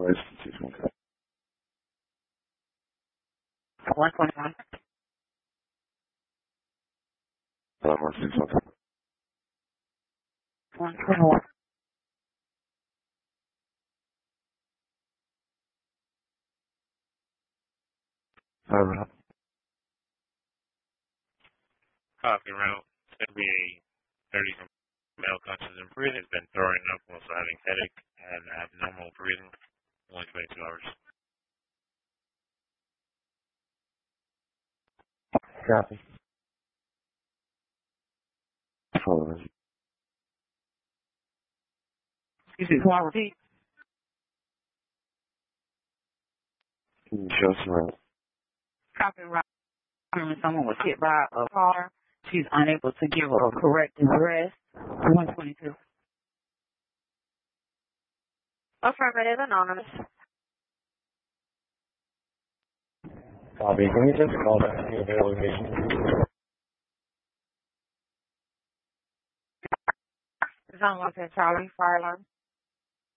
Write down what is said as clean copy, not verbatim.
121. 121. Coffee route. It's going to be a 30 from male conscious and breathing. Has been throwing up, also having headache and abnormal breathing. Only 22 hours. Copy. Forward. Excuse me, can I repeat? Show some route. Copy route. When someone was hit by a car, she's unable to give a correct address. 122. Affirmative, anonymous. Copy. Can you just call back to the available location? Zone 110 Charlie, fire alarm.